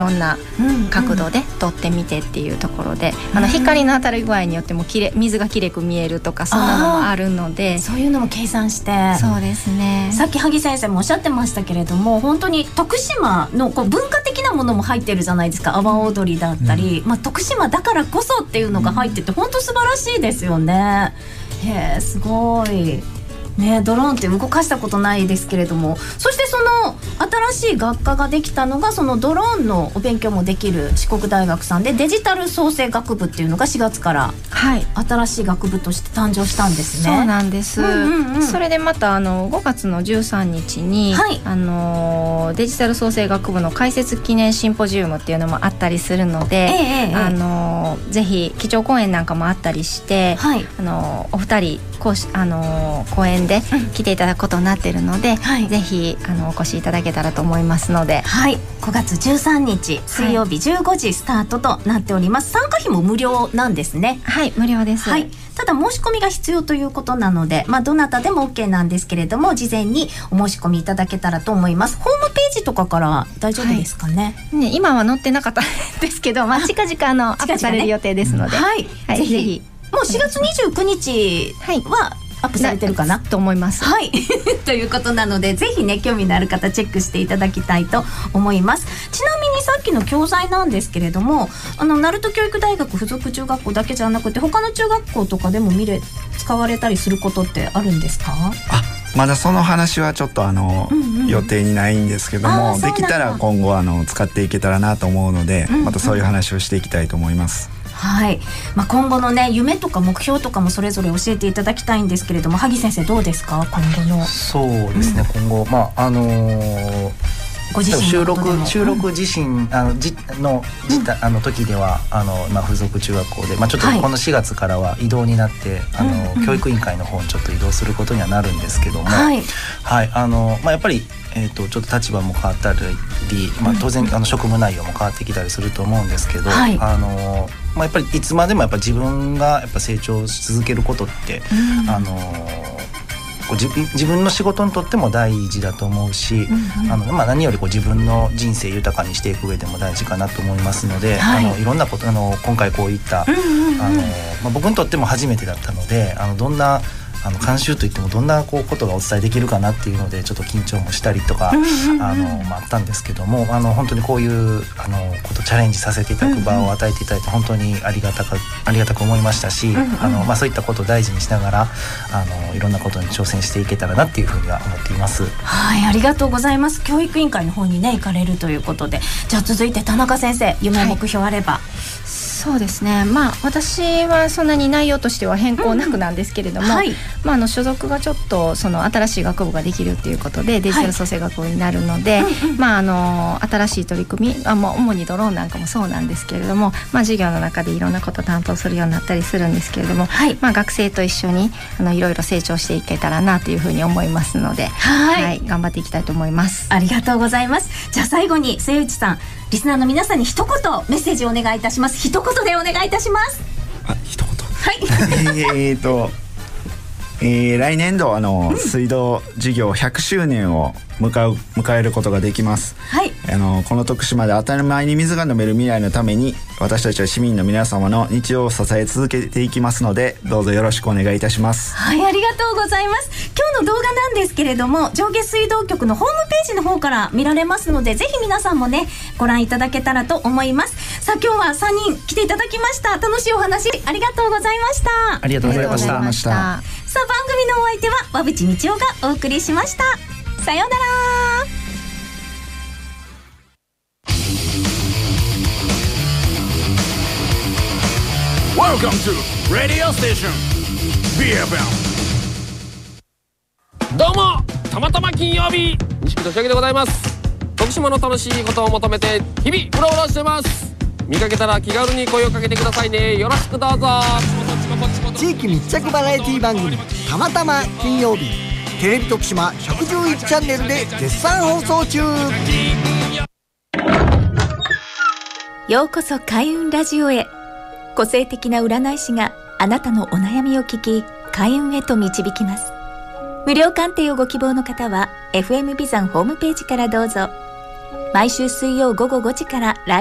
いろんな角度で撮ってみてっていうところで、光の当たる具合によっても水がきれく見えるとかそんなのもあるので、 そういうのも計算して。 そうですね。 さっき萩先生もおっしゃってましたけれども、本当に徳島のこう文化的なものも入ってるじゃないですか。阿波踊りだったり、徳島だからこそっていうのが入ってて、本当素晴らしいですよね。へえ、すごいね。ドローンって動かしたことないですけれども、そしてその新しい学科ができたのが、そのドローンのお勉強もできる四国大学さんで、デジタル創生学部っていうのが4月から新しい学部として誕生したんですね。 そうなんです、それでまた5月の13日に、デジタル創生学部の開設記念シンポジウムっていうのもあったりするので、ぜひ基調講演なんかもあったりして、お二人講演で来ていただくことになっているので、ぜひお越しいただけたらと思いますので、 5月13日水曜日15時スタートとなっております。参加費も無料なんですね。 はい、無料です。 ただ申し込みが必要ということなので、どなたでも OK なんですけれども、事前にお申し込みいただけたらと思います。ホームページとかから大丈夫ですかね。 今は載ってなかったんですけど、近々アップされる予定ですので、ぜひ。 もう4月29日はアップされてるかなと思います。 ということなので、ぜひね、興味のある方チェックしていただきたいと思います。ちなみにさっきの教材なんですけれども、鳴門教育大学附属中学校だけじゃなくて、他の中学校とかでも使われたりすることってあるんですか？ まだその話はちょっと予定にないんですけども、できたら今後使っていけたらなと思うので、またそういう話をしていきたいと思います。 今後のね、夢とか目標とかもそれぞれ教えていただきたいんですけれども、萩先生どうですか、今後の。 そうですね、今後ご自身収録自身の時では附属中学校で、ちょっとこの4月からは異動になって教育委員会の方にちょっと移動することにはなるんですけども、やっぱりちょっと立場も変わったり、当然職務内容も変わってきたりすると思うんですけど、やっぱりいつまでも自分が成長し続けることって、自分の仕事にとっても大事だと思うし、何より自分の人生豊かにしていく上でも大事かなと思いますので、いろんなこと今回こういった僕にとっても初めてだったので、どんな監修といってもどんなことがお伝えできるかなっていうのでちょっと緊張もしたりとかあったんですけども、本当にこういうことチャレンジさせていただく場を与えていただいて本当にありがたく思いましたし、そういったことを大事にしながらいろんなことに挑戦していけたらなっていうふうには思っています。 ありがとうございます。教育委員会の方にね行かれるということで、じゃあ続いて田中先生、夢目標あれば。 そうですね、私はそんなに内容としては変更なくなんですけれども、所属がちょっと新しい学部ができるっていうことでデジタル創生学部になるので、新しい取り組み、主にドローンなんかもそうなんですけれども、授業の中でいろんなことを担当するようになったりするんですけれども、学生と一緒にいろいろ成長していけたらなというふうに思いますので、頑張っていきたいと思います。 ありがとうございます。じゃあ最後に末内さん、リスナーの皆さんに一言メッセージをお願いいたします。一言でお願いいたします。 一言来年度水道事業100周年を迎えることができます。この徳島で当たり前に水が飲める未来のために、私たちは市民の皆様の日常を支え続けていきますので、どうぞよろしくお願いいたします。 ありがとうございます。今日の動画なんですけれども、上下水道局のホームページの方から見られますので、ぜひ皆さんもねご覧いただけたらと思います。さあ今日は3人来ていただきました。楽しいお話ありがとうございました。 ありがとうございました。 さあ番組のお相手は和渕道夫がお送りしました。さようなら。 Welcome to Radio Station BFM。 どうも、たまたま金曜日、西木俊明でございます。徳島の楽しいことを求めて日々うろうろしてます。見かけたら気軽に声をかけてくださいね。よろしくどうぞ。 地域密着バラエティ番組たまたま金曜日、テレビ徳島111チャンネルで絶賛放送中。 ようこそ開運ラジオへ。個性的な占い師があなたのお悩みを聞き、開運へと導きます。無料鑑定をご希望の方は FM ビザンホームページからどうぞ。 毎週水曜午後5時から